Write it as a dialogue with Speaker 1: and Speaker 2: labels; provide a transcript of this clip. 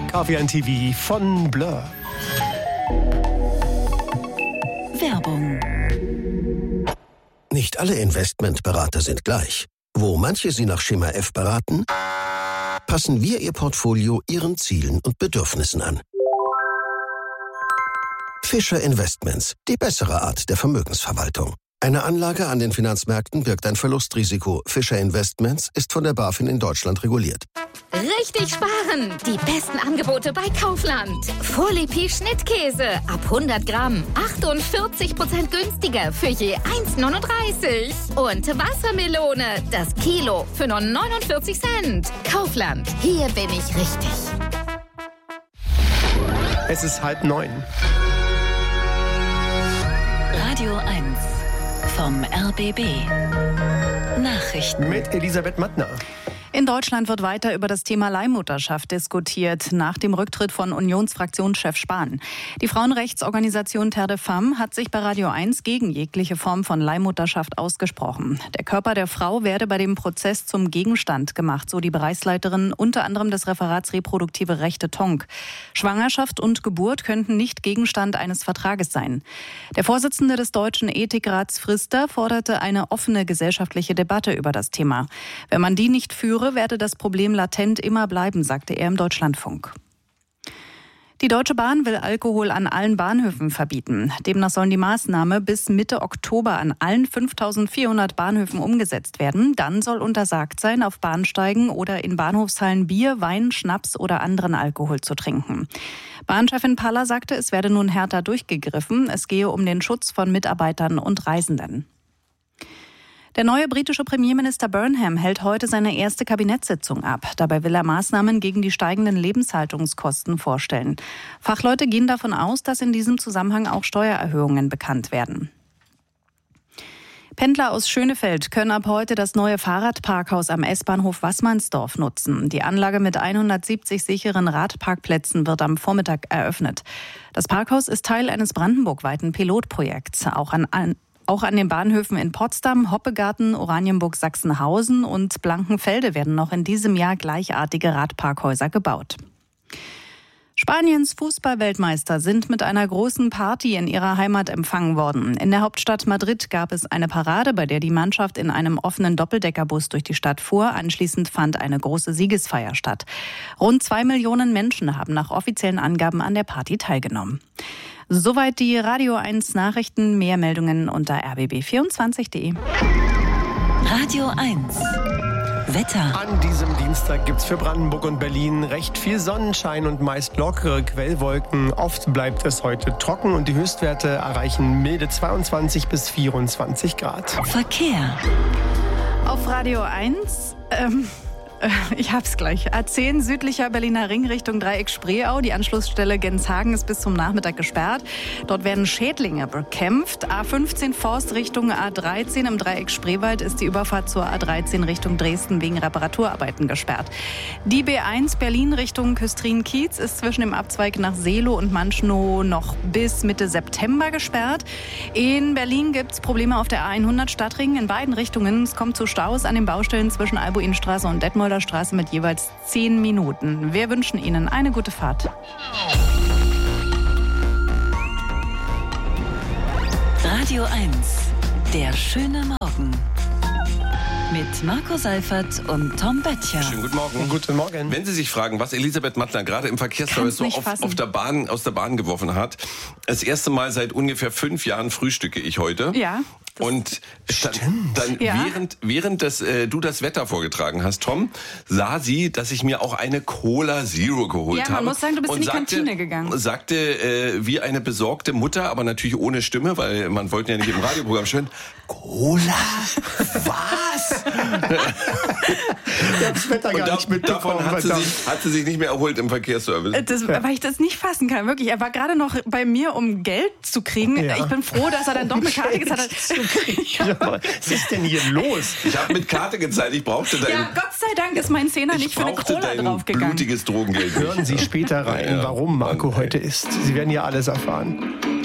Speaker 1: Coffee and TV von Blur.
Speaker 2: Werbung.
Speaker 3: Nicht alle Investmentberater sind gleich. Wo manche Sie nach Schema F beraten, passen wir Ihr Portfolio Ihren Zielen und Bedürfnissen an. Fischer Investments, die bessere Art der Vermögensverwaltung. Eine Anlage an den Finanzmärkten birgt ein Verlustrisiko. Fischer Investments ist von der BaFin in Deutschland reguliert.
Speaker 4: Richtig sparen! Die besten Angebote bei Kaufland. Folie Schnittkäse ab 100 Gramm. 48% günstiger für je 1,39. Und Wassermelone, das Kilo für nur 49 Cent. Kaufland, hier bin ich richtig.
Speaker 1: Es ist 8:30.
Speaker 2: Radio 1 vom RBB. Nachrichten
Speaker 1: Mit Elisabeth Mattner.
Speaker 5: In Deutschland wird weiter über das Thema Leihmutterschaft diskutiert, nach dem Rücktritt von Unionsfraktionschef Spahn. Die Frauenrechtsorganisation Terre de Femme hat sich bei Radio 1 gegen jegliche Form von Leihmutterschaft ausgesprochen. Der Körper der Frau werde bei dem Prozess zum Gegenstand gemacht, so die Bereichsleiterin unter anderem des Referats Reproduktive Rechte Tonk. Schwangerschaft und Geburt könnten nicht Gegenstand eines Vertrages sein. Der Vorsitzende des Deutschen Ethikrats Frister forderte eine offene gesellschaftliche Debatte über das Thema. Wenn man die nicht führe, werde das Problem latent immer bleiben, sagte er im Deutschlandfunk. Die Deutsche Bahn will Alkohol an allen Bahnhöfen verbieten. Demnach sollen die Maßnahme bis Mitte Oktober an allen 5.400 Bahnhöfen umgesetzt werden. Dann soll untersagt sein, auf Bahnsteigen oder in Bahnhofshallen Bier, Wein, Schnaps oder anderen Alkohol zu trinken. Bahnchefin Paller sagte, es werde nun härter durchgegriffen. Es gehe um den Schutz von Mitarbeitern und Reisenden. Der neue britische Premierminister Burnham hält heute seine erste Kabinettssitzung ab. Dabei will er Maßnahmen gegen die steigenden Lebenshaltungskosten vorstellen. Fachleute gehen davon aus, dass in diesem Zusammenhang auch Steuererhöhungen bekannt werden. Pendler aus Schönefeld können ab heute das neue Fahrradparkhaus am S-Bahnhof Waßmannsdorf nutzen. Die Anlage mit 170 sicheren Radparkplätzen wird am Vormittag eröffnet. Das Parkhaus ist Teil eines brandenburgweiten Pilotprojekts. Auch an den Bahnhöfen in Potsdam, Hoppegarten, Oranienburg, Sachsenhausen und Blankenfelde werden noch in diesem Jahr gleichartige Radparkhäuser gebaut. Spaniens Fußball-Weltmeister sind mit einer großen Party in ihrer Heimat empfangen worden. In der Hauptstadt Madrid gab es eine Parade, bei der die Mannschaft in einem offenen Doppeldeckerbus durch die Stadt fuhr. Anschließend fand eine große Siegesfeier statt. Rund 2 Millionen Menschen haben nach offiziellen Angaben an der Party teilgenommen. Soweit die Radio 1 Nachrichten. Mehr Meldungen unter rbb24.de.
Speaker 2: Radio 1 Wetter.
Speaker 1: An diesem Dienstag gibt's für Brandenburg und Berlin recht viel Sonnenschein und meist lockere Quellwolken. Oft bleibt es heute trocken und die Höchstwerte erreichen milde 22 bis 24 Grad.
Speaker 2: Verkehr.
Speaker 5: Auf Radio 1, ich hab's gleich. A10 südlicher Berliner Ring Richtung Dreieck Spreeau. Die Anschlussstelle Genshagen ist bis zum Nachmittag gesperrt. Dort werden Schädlinge bekämpft. A15 Forst Richtung A13 im Dreieck Spreewald ist die Überfahrt zur A13 Richtung Dresden wegen Reparaturarbeiten gesperrt. Die B1 Berlin Richtung Küstrin-Kiez ist zwischen dem Abzweig nach Seelow und Manschnow noch bis Mitte September gesperrt. In Berlin gibt's Probleme auf der A100 Stadtring in beiden Richtungen. Es kommt zu Staus an den Baustellen zwischen Albuinstraße und Detmolder Straße mit jeweils 10 Minuten. Wir wünschen Ihnen eine gute Fahrt.
Speaker 2: Radio 1, der schöne Morgen. Mit Marco Seifert und Tom Böttcher.
Speaker 6: Schönen guten Morgen.
Speaker 1: Guten Morgen.
Speaker 6: Wenn Sie sich fragen, was Elisabeth Mattner gerade im Verkehrsservice so aus der Bahn geworfen hat, das erste Mal seit ungefähr 5 Jahren frühstücke ich heute.
Speaker 5: Ja.
Speaker 6: Und dann während du das Wetter vorgetragen hast, Tom, sah sie, dass ich mir auch eine Cola Zero geholt habe.
Speaker 5: Ja, man muss sagen, du bist in die Kantine gegangen.
Speaker 6: Sagte wie eine besorgte Mutter, aber natürlich ohne Stimme, weil man wollte ja nicht im Radioprogramm schön. Cola? Was?
Speaker 1: Das Wetter gar nicht mitbekommen.
Speaker 6: Davon hat sie sich nicht mehr erholt im Verkehrsservice.
Speaker 5: Weil ich das nicht fassen kann, wirklich. Er war gerade noch bei mir, um Geld zu kriegen. Ja. Ich bin froh, dass er dann doch eine Karte gezahlt hat.
Speaker 1: Was ist denn hier los?
Speaker 6: Ich habe mit Karte gezahlt, ich brauchte dein...
Speaker 5: Ja, Gott sei Dank ist mein Zehner nicht für eine Cola draufgegangen.
Speaker 6: Blutiges Drogengeld.
Speaker 1: Hören Sie später rein, warum Marco heute isst. Sie werden ja alles erfahren.